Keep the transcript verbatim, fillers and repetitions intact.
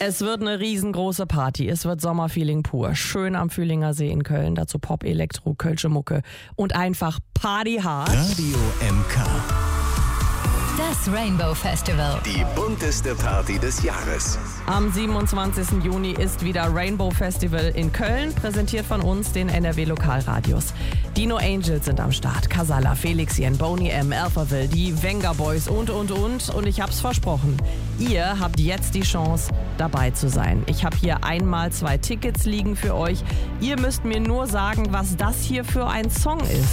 Es wird eine riesengroße Party. Es wird Sommerfeeling pur. Schön am Fühlinger See in Köln. Dazu Pop, Elektro, Kölsche Mucke und einfach Party hard. Radio M K. Das Rainbow Festival. Die bunteste Party des Jahres. Am siebenundzwanzigsten Juni ist wieder Rainbow Festival in Köln, präsentiert von uns, den N R W Lokalradios. Die No Angels sind am Start, Casala, Felixien, Boney M, Alphaville, die Venga Boys und, und, und. Und ich hab's versprochen, ihr habt jetzt die Chance, dabei zu sein. Ich habe hier einmal zwei Tickets liegen für euch. Ihr müsst mir nur sagen, was das hier für ein Song ist.